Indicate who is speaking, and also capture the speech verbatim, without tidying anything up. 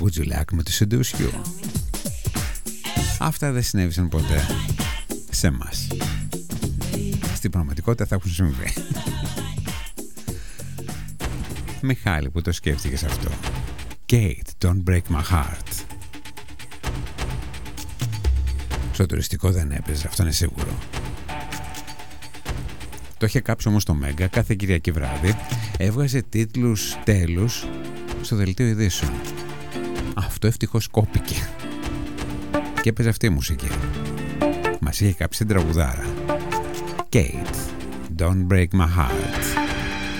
Speaker 1: Would you like me to seduce you? Αυτά δεν συνέβησαν ποτέ σε εμάς. Στην πραγματικότητα θα έχουν συμβεί. Μιχάλη, που το σκέφτηκες αυτό. Kate, don't break my heart. Στο τουριστικό δεν έπαιζε, αυτό είναι σίγουρο. Το είχε κάψει όμως το Μέγκα κάθε Κυριακή βράδυ. Έβγαζε τίτλους τέλους στο δελτίο ειδήσεων. Αυτό ευτυχώς κόπηκε. Και έπαιζε αυτή η μουσική. Μας είχε κάψει την τραγουδάρα. Kate, don't break my heart.